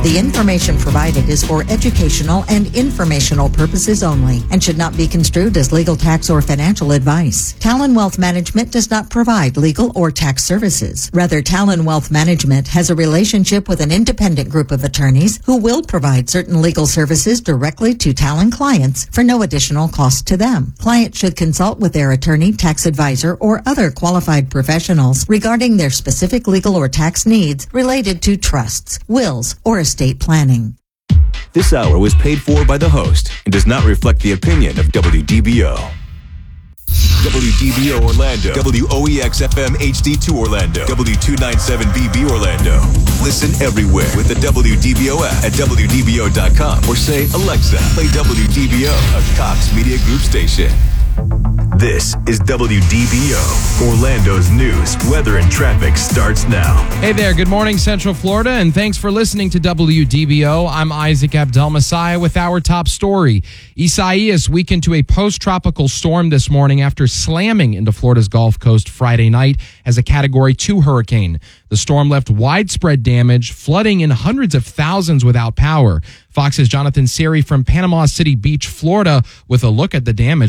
The information provided is for educational and informational purposes only and should not be construed as legal, tax, or financial advice. Talon Wealth Management does not provide legal or tax services. Rather, Talon Wealth Management has a relationship with an independent group of attorneys who will provide certain legal services directly to Talon clients for no additional cost to them. Clients should consult with their attorney, tax advisor, or other qualified professionals regarding their specific legal or tax needs related to trusts, wills, or estate planning. This hour was paid for by the host and does not reflect the opinion of WDBO. WDBO Orlando, WOEX-FM HD2 Orlando, W297BB Orlando. Listen everywhere with the WDBO app at WDBO.com or say, Alexa, play WDBO, a Cox Media Group station. This is WDBO. Orlando's news, weather, and traffic starts now. Hey there, good morning, Central Florida, and thanks for listening to WDBO. I'm Isaac Abdel-Messiah with our top story. Isaias weakened to a post-tropical storm this morning after slamming into Florida's Gulf Coast Friday night as a Category 2 hurricane. The storm left widespread damage, flooding in hundreds of thousands without power. Fox's Jonathan Seri from Panama City Beach, Florida, with a look at the damage.